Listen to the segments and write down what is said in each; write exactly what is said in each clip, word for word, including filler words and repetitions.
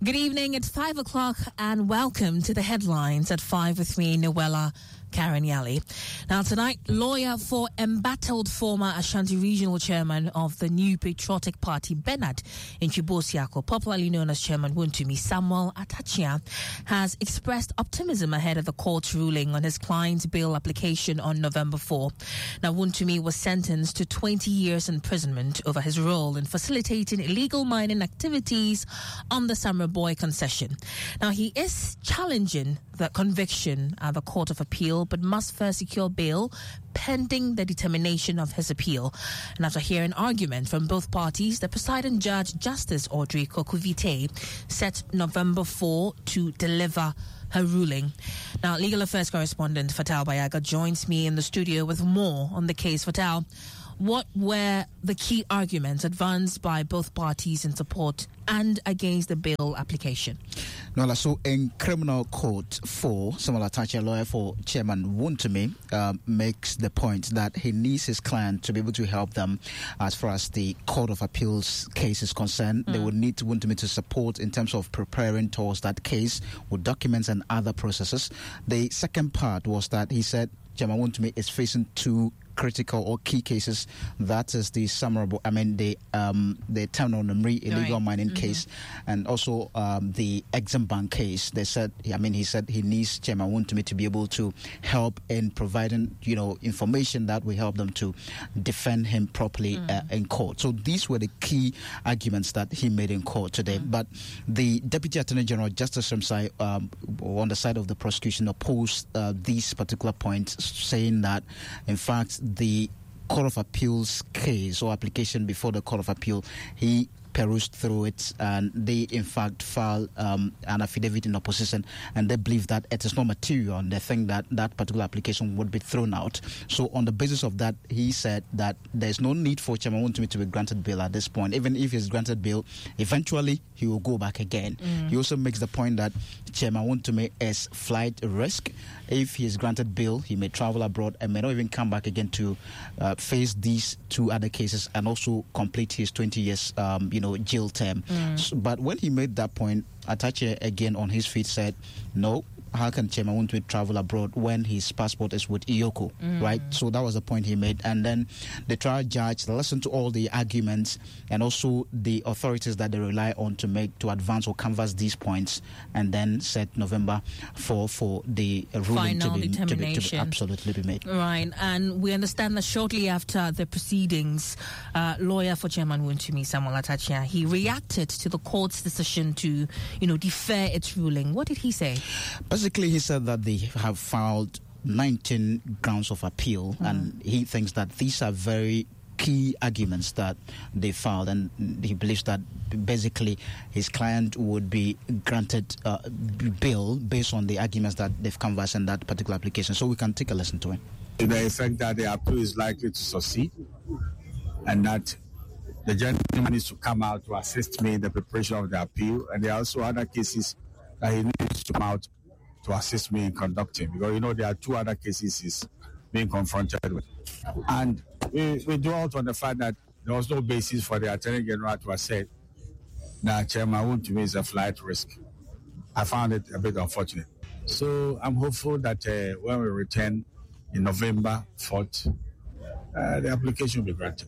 Good evening, it's five o'clock and welcome to the headlines at five with me, Noella Karen Yali. Now tonight, lawyer for embattled former Ashanti Regional Chairman of the New Patriotic Party, Bernard Inchibosiako, popularly known as Chairman Wontumi, Samuel Atachia, has expressed optimism ahead of the court's ruling on his client's bail application on November fourth. Now, Wontumi was sentenced to twenty years imprisonment over his role in facilitating illegal mining activities on the Samra concession. Now, he is challenging the conviction at the Court of Appeal, but must first secure bail pending the determination of his appeal. And after hearing argument from both parties, the presiding judge, Justice Audrey Kokuvite, set November fourth to deliver her ruling. Now, legal affairs correspondent Fatal Bayaga joins me in the studio with more on the case. Fatal, what were the key arguments advanced by both parties in support and against the bail application? No, so in criminal court four, Samuel Atachia, lawyer for Chairman Wontumi, uh, makes the point that he needs his client to be able to help them as far as the Court of Appeals case is concerned. Mm. They would need Wontumi to support in terms of preparing towards that case with documents and other processes. The second part was that he said Chairman Wontumi is facing two critical or key cases. That is the Samra, I mean the um, the Terminal Namri illegal right. mining mm-hmm. case, and also um, the Exim Bank case. They said, I mean, he said he needs Chairman Wontumi to be able to help in providing, you know, information that will help them to defend him properly mm. uh, in court. So these were the key arguments that he made in court today. Mm. But the Deputy Attorney General, Justice Ramsay, um, on the side of the prosecution, opposed uh, these particular points, saying that, in fact, the Court of Appeals case or application before the Court of Appeal, he perused through it, and they in fact filed um, an affidavit in opposition, and they believe that it is not material, and they think that that particular application would be thrown out. So on the basis of that, he said that there's no need for Chairman Wontumi to be granted bail at this point. Even if he's granted bail, eventually he will go back again. Mm. He also makes the point that Chairman Wontumi is flight risk. If he is granted bail, he may travel abroad and may not even come back again to uh, face these two other cases and also complete his twenty years um, you know, jail term. Mm. So, but when he made that point, Atachia again on his feet said, no, how can Chairman Wontumi travel abroad when his passport is with Iyoko, mm. right? So that was the point he made. And then the trial judge listened to all the arguments and also the authorities that they rely on to make, to advance or canvass these points, and then set November fourth for the ruling Final to be, determination. To be, to be absolutely be made. Right. And we understand that shortly after the proceedings, uh, lawyer for Chairman Wontumi, Samuel Atachia, he reacted to the court's decision to, you know, defer its ruling. What did he say? Basically, he said that they have filed nineteen grounds of appeal, mm. and he thinks that these are very key arguments that they filed, and he believes that basically his client would be granted uh, bail based on the arguments that they've canvassed in that particular application. So we can take a listen to him. To the effect that the appeal is likely to succeed, and that the gentleman needs to come out to assist me in the preparation of the appeal, and there are also other cases that he needs to come out to assist me in conducting, because, you know, there are two other cases he's being confronted with. And we, we do also on the fact that there was no basis for the Attorney General to have said that Chairman Wontumi is a flight risk. I found it a bit unfortunate. So I'm hopeful that uh, when we return in November fourth, uh, the application will be granted.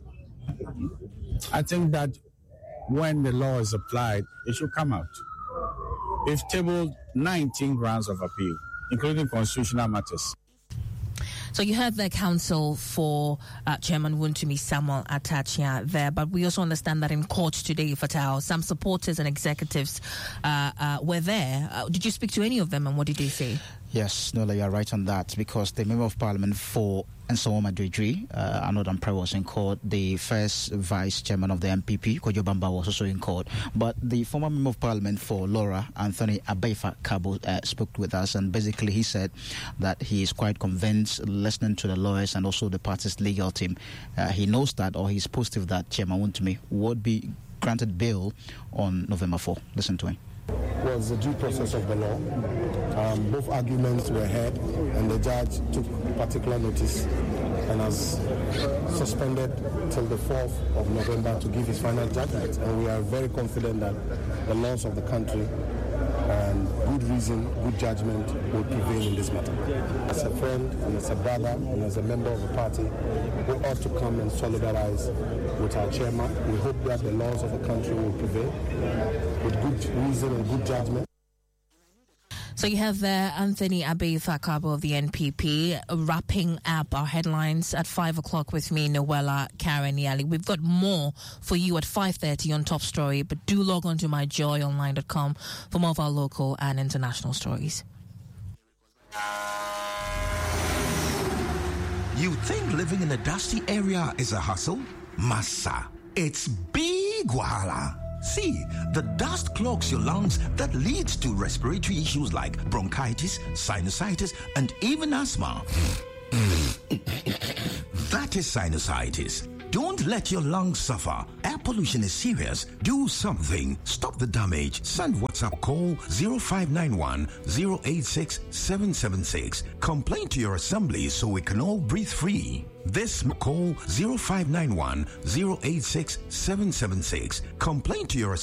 I think that when the law is applied, it should come out. We've tabled nineteen grounds of appeal, including constitutional matters. So you heard the counsel for uh, Chairman Wontumi, Samuel Atachia, there, but we also understand that in court today, Fatal, some supporters and executives uh, uh, were there. Uh, did you speak to any of them, and what did they say? Yes, Nola, you are right on that, because the Member of Parliament for Nsawam Adredri, uh, Anodam Pre was in court. The first Vice Chairman of the M P P, Kojo Bamba, was also in court. But the former Member of Parliament for Laura, Anthony Abeifa Kabo, uh, spoke with us, and basically he said that he is quite convinced, listening to the lawyers and also the party's legal team. Uh, he knows that, or he's positive that Chairman Wontumi would be granted bail on November fourth. Listen to him. Was the due process of the law. Um, both arguments were heard, and the judge took particular notice and has suspended till the fourth of November to give his final judgment. And we are very confident that the laws of the country and good reason, good judgment will prevail in this matter. As a friend and as a brother and as a member of the party, we ought to come and solidarize with our chairman. We hope that the laws of the country will prevail with good reason and good judgment. So you have there Anthony Abbey Fakabo of the N P P wrapping up our headlines at five o'clock with me, Noella Karen Yali. We've got more for you at five thirty on Top Story, but do log on to my joy online dot com for more of our local and international stories. You think living in a dusty area is a hustle? Massa, it's big wahala. See, the dust clogs your lungs that leads to respiratory issues like bronchitis, sinusitis, and even asthma. That is sinusitis. Don't let your lungs suffer. Air pollution is serious. Do something. Stop the damage. Send WhatsApp call zero five nine one, zero eight six, seven seven six. Complain to your assembly so we can all breathe free. This call zero five nine one, zero eight six, seven seven six. Complain to your